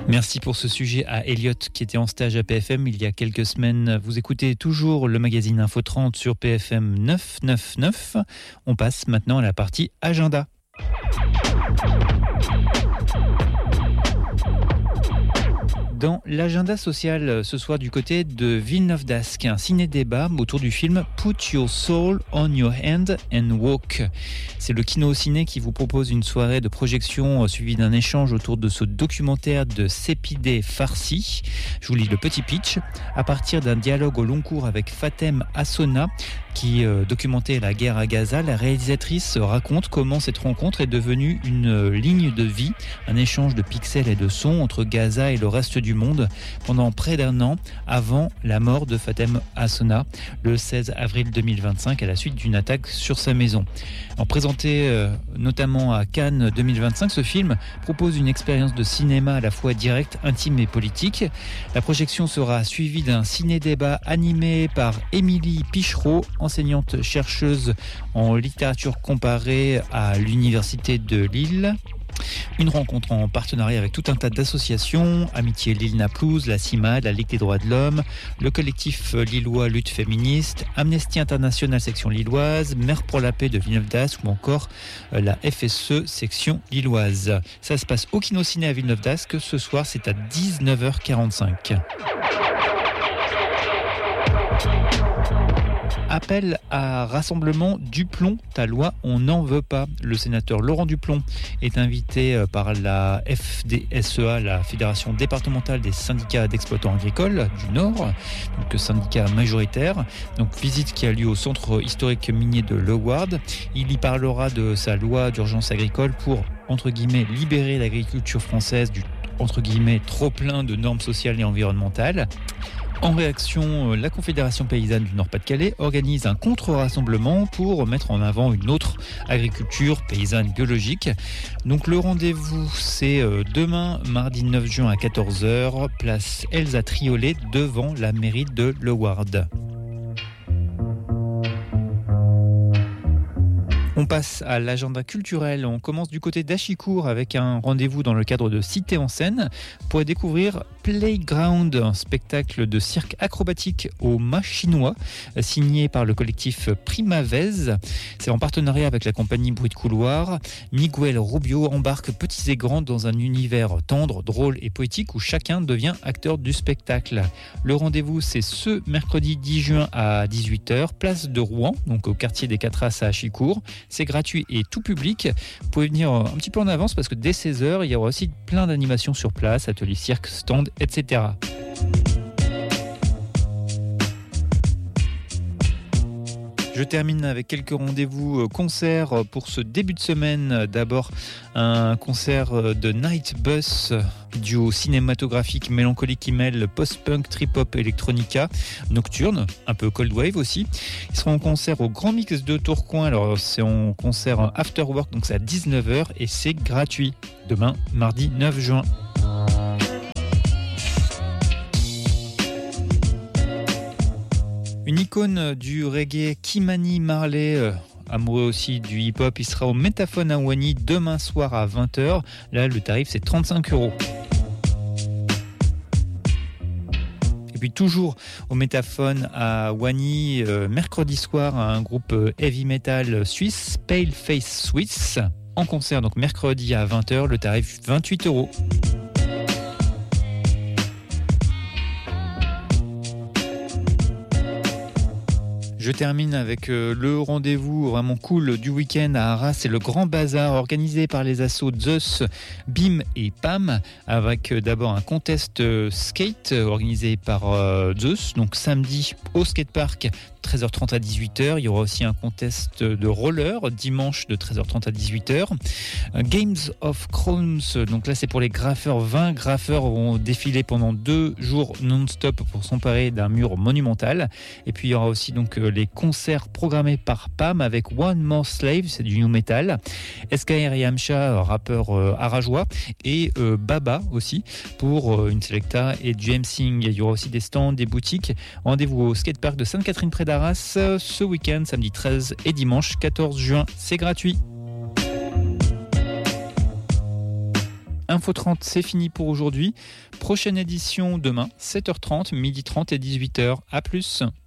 Merci pour ce sujet à Elliot qui était en stage à PFM il y a quelques semaines. Vous écoutez toujours le magazine Info 30 sur PFM 999. On passe maintenant à la partie agenda. Dans l'agenda social ce soir du côté de Villeneuve d'Ascq, un ciné-débat autour du film Put Your Soul on Your Hand and Walk. C'est le Kino au Ciné qui vous propose une soirée de projection suivie d'un échange autour de ce documentaire de Sepideh Farsi. Je vous lis le petit pitch. À partir d'un dialogue au long cours avec Fatem Assona, qui documentait la guerre à Gaza, la réalisatrice raconte comment cette rencontre est devenue une ligne de vie, un échange de pixels et de sons entre Gaza et le reste du monde pendant près d'un an avant la mort de Fatem Assona le 16 avril 2025 à la suite d'une attaque sur sa maison. Présenté notamment à Cannes 2025, ce film propose une expérience de cinéma à la fois directe, intime et politique. La projection sera suivie d'un ciné-débat animé par Émilie Pichereau, enseignante chercheuse en littérature comparée à l'Université de Lille. Une rencontre en partenariat avec tout un tas d'associations, Amitié Lille-Naplouse, la CIMAD, la Ligue des droits de l'homme, le collectif lillois Lutte féministe, Amnesty International section lilloise, Mères pour la paix de Villeneuve d'Ascq ou encore la FSE section lilloise. Ça se passe au Kino Ciné à Villeneuve d'Ascq. Ce soir, c'est à 19h45. Appel à rassemblement Duplon, ta loi, on n'en veut pas. Le sénateur Laurent Duplon est invité par la FDSEA, la Fédération départementale des syndicats d'exploitants agricoles du Nord, donc syndicat majoritaire. Donc visite qui a lieu au centre historique minier de Leeuwarden. Il y parlera de sa loi d'urgence agricole pour, entre guillemets, libérer l'agriculture française du, entre guillemets, trop plein de normes sociales et environnementales. En réaction, la Confédération paysanne du Nord-Pas-de-Calais organise un contre-rassemblement pour mettre en avant une autre agriculture paysanne biologique. Donc le rendez-vous, c'est demain, mardi 9 juin à 14h, place Elsa Triolet, devant la mairie de Leeuwarden. On passe à l'agenda culturel. On commence du côté d'Achicourt avec un rendez-vous dans le cadre de Cité en scène pour découvrir Playground, un spectacle de cirque acrobatique au mât chinois signé par le collectif Primavez. C'est en partenariat avec la compagnie Bruit de Couloir. Miguel Rubio embarque petits et grands dans un univers tendre, drôle et poétique où chacun devient acteur du spectacle. Le rendez-vous, c'est ce mercredi 10 juin à 18h, place de Rouen, donc au quartier des Quatre-As à Achicourt. C'est gratuit et tout public. Vous pouvez venir un petit peu en avance parce que dès 16h, il y aura aussi plein d'animations sur place, ateliers cirque, stand, etc. Je termine avec quelques rendez-vous concerts pour ce début de semaine. D'abord, un concert de Night Bus, duo cinématographique mélancolique qui mêle post-punk, trip-hop, electronica, nocturne, un peu cold wave aussi. Ils seront en concert au Grand Mix de Tourcoing. Alors, c'est en concert after work, donc c'est à 19h et c'est gratuit. Demain, mardi 9 juin. Une icône du reggae, Kimani Marley, amoureux aussi du hip-hop, il sera au Métaphone à Wany demain soir à 20h. Là, le tarif, c'est 35€. Et puis toujours au Métaphone à Wany, mercredi soir, un groupe heavy metal suisse, Paleface Swiss, en concert, donc mercredi à 20h, le tarif 28€. Je termine avec le rendez-vous vraiment cool du week-end à Arras. C'est le grand bazar organisé par les assos Zeus, BIM et PAM, avec d'abord un contest skate organisé par Zeus, donc samedi au skatepark 13h30 à 18h. Il y aura aussi un contest de roller dimanche de 13h30 à 18h. Games of Chromes, donc là c'est pour les graffeurs. 20 graffeurs vont défiler pendant 2 jours non-stop pour s'emparer d'un mur monumental. Et puis il y aura aussi donc les concerts programmés par PAM avec One More Slave, c'est du new metal, SKR et Amcha, rappeur arajois, et Baba aussi pour une selecta et du MCing. Il y aura aussi des stands, des boutiques. Rendez-vous au skatepark de Sainte-Catherine-près d'Arras ce week-end, samedi 13 et dimanche 14 juin. C'est gratuit. Info 30, c'est fini pour aujourd'hui. Prochaine édition demain, 7h30, 12h30 et 18h. À plus.